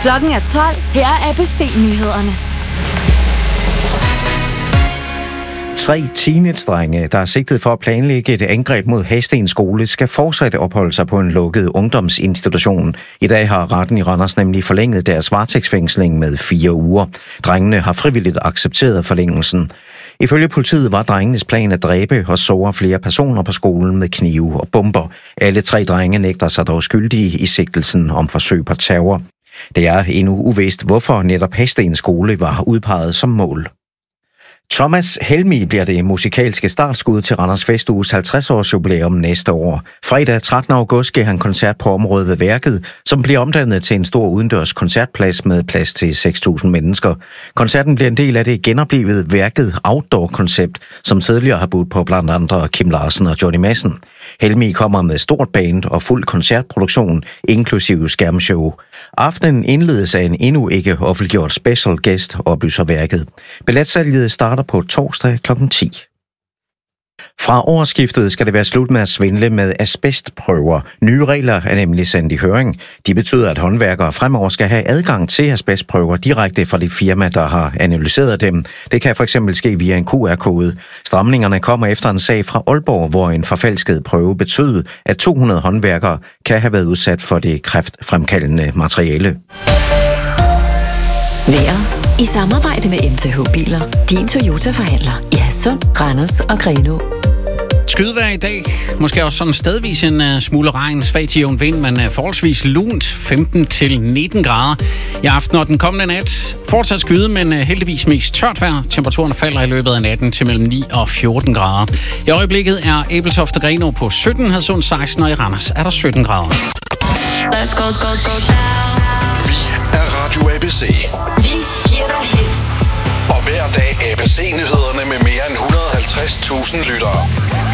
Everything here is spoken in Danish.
Klokken er 12. Her er ABC-nyhederne. 3 teenage-drenge, der er sigtet for at planlægge et angreb mod Hadsten Skole, skal fortsat opholde sig på en lukket ungdomsinstitution. I dag har retten i Randers nemlig forlænget deres varetægtsfængsling med 4 uger. Drengene har frivilligt accepteret forlængelsen. Ifølge politiet var drengenes plan at dræbe og såre flere personer på skolen med knive og bomber. Alle 3 drenge nægter sig dog skyldige i sigtelsen om forsøg på terror. Det er endnu uvist, hvorfor netop Hadsten Skole var udpeget som mål. Thomas Helmig bliver det musikalske startskud til Randers Festuges 50-års jubilæum næste år. Fredag 13. august giver han koncert på området ved Værket, som bliver omdannet til en stor udendørs koncertplads med plads til 6.000 mennesker. Koncerten bliver en del af det genoplevede Værket Outdoor-koncept, som tidligere har budt på blandt andre Kim Larsen og Johnny Madsen. Helmig kommer med stort band og fuld koncertproduktion, inklusive skærmshow. Aftenen indledes af en endnu ikke offentliggjort special guest, oplyser Værket. Billetsalget starter på torsdag kl. 10. Fra årsskiftet skal det være slut med at svindle med asbestprøver. Nye regler er nemlig sendt i høring. De betyder, at håndværkere fremover skal have adgang til asbestprøver direkte fra det firma, der har analyseret dem. Det kan f.eks. ske via en QR-kode. Stramningerne kommer efter en sag fra Aalborg, hvor en forfalsket prøve betød, at 200 håndværkere kan have været udsat for det kræftfremkaldende materiale. Vejret i samarbejde med MTH Biler. Din Toyota-forhandler i Hadsund, Randers og Grenaa. Skydevejr i dag. Måske også sådan stedvis en smule regn, svag til jævn vind, men forholdsvis lunt, 15-19 grader. I aften og den kommende nat fortsat skyde, men heldigvis mest tørt vejr. Temperaturen falder i løbet af natten til mellem 9 og 14 grader. I øjeblikket er Ebeltoft og Grenaa på 17, Hadsund 16, og i Randers er der 17 grader. Let's go, go, go down. Vi er Radio ABC. Vi giver dig hits. Og hver dag ABC-nyhederne med mere end 150.000 lyttere.